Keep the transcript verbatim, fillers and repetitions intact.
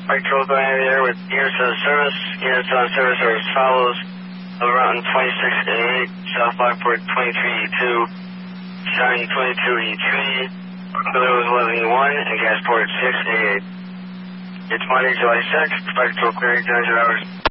Flight control going in the air with units on service. Units on service are as follows. Over Mountain twenty-six eighty-eight, South Lockport twenty-three E two, Shine twenty-two E three, Below is eleven E one, and Gasport six eighty-eight. It's Monday, July sixth. Flight control clearing, ten hours.